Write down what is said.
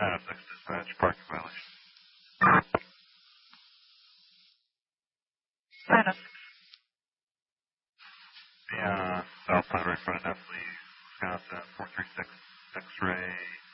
906 dispatch, parking violation. 906. The south side right in front of Nestle, Wisconsin, 436 X-ray.